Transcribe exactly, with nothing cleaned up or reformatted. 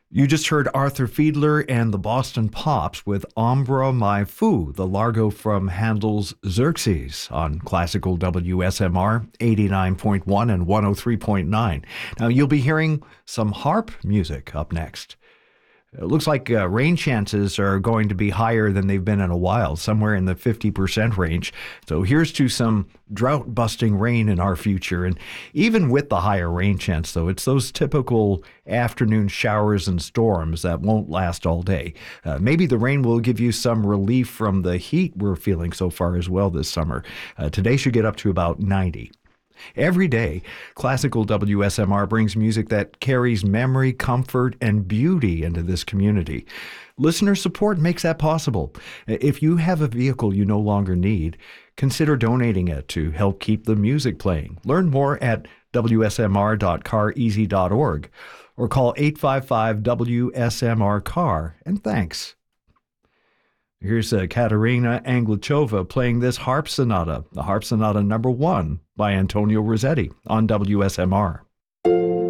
You just heard Arthur Fiedler and the Boston Pops with Ombra My Foo, the Largo from Handel's Xerxes on classical W S M R eighty-nine point one and one oh three point nine. Now you'll be hearing some harp music up next. It looks like uh, rain chances are going to be higher than they've been in a while, somewhere in the fifty percent range. So here's to some drought-busting rain in our future. And even with the higher rain chance, though, it's those typical afternoon showers and storms that won't last all day. Uh, maybe the rain will give you some relief from the heat we're feeling so far as well this summer. Uh, today should get up to about ninety. Every day, classical W S M R brings music that carries memory, comfort, and beauty into this community. Listener support makes that possible. If you have a vehicle you no longer need, consider donating it to help keep the music playing. Learn more at w s m r dot car easy dot org or call eight five five W S M R car, and thanks. Here's uh, Katerina Anglichova playing this harp sonata, the harp sonata number one by Antonio Rossetti on W S M R.